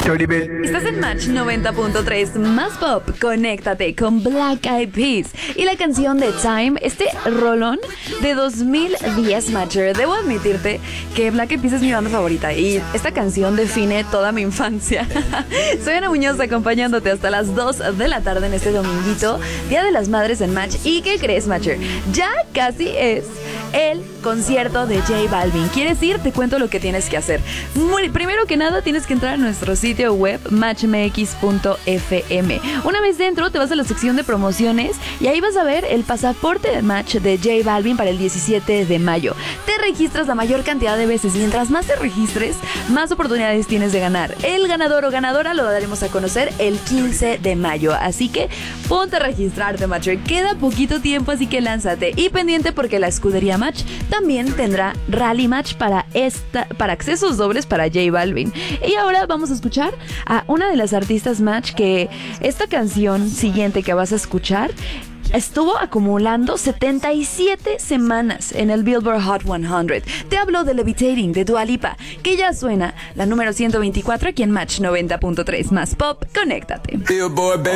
Estás en Match 90.3 más pop. Conéctate con Black Eyed Peas y la canción de Time, este rolón de 2010, Matcher. Debo admitirte que Black Eyed Peas es mi banda favorita y esta canción define toda mi infancia. Soy Ana Muñoz, acompañándote hasta las 2 de la tarde en este dominguito, Día de las Madres en Match. ¿Y qué crees, Matcher? Ya casi es el concierto de J Balvin. ¿Quieres ir? Te cuento lo que tienes que hacer. Primero que nada, tienes que entrar a nuestro sitio web matchmx.fm. Una vez dentro, te vas a la sección de promociones y ahí vas a ver el pasaporte de Match de J Balvin para el 17 de mayo. Te registras la mayor cantidad de veces. Mientras más te registres, más oportunidades tienes de ganar. El ganador o ganadora lo daremos a conocer el 15 de mayo. Así que ponte a registrarte, Match. Queda poquito tiempo, así que lánzate. Y pendiente porque la escudería Match también tendrá Rally Match para accesos dobles para J Balvin. Y ahora vamos a escuchar a una de las artistas Match, que esta canción siguiente que vas a escuchar estuvo acumulando 77 semanas en el Billboard Hot 100. Te hablo de Levitating de Dua Lipa, que ya suena la número 124 aquí en Match 90.3 más pop. Conéctate.